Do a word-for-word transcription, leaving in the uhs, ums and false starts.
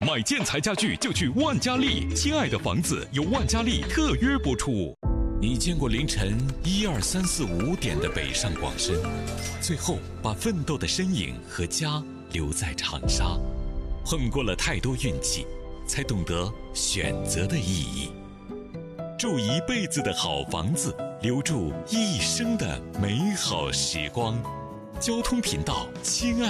买建材家具就去万家丽，亲爱的房子由万家丽特约播出。你见过凌晨一二三四五点的北上广深，最后把奋斗的身影和家留在长沙，碰过了太多运气，才懂得选择的意义。住一辈子的好房子，留住一生的美好时光。交通频道，亲爱